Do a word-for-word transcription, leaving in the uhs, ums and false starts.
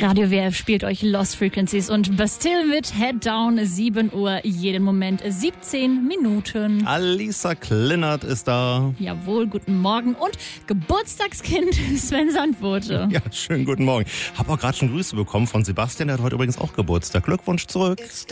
Radio W F spielt euch Lost Frequencies und Bastille mit Head Down, sieben Uhr, jeden Moment siebzehn Minuten. Alisa Klinnert ist da. Jawohl, guten Morgen und Geburtstagskind Sven Sandbote. Ja, schönen guten Morgen. Hab auch gerade schon Grüße bekommen von Sebastian, der hat heute übrigens auch Geburtstag. Glückwunsch zurück.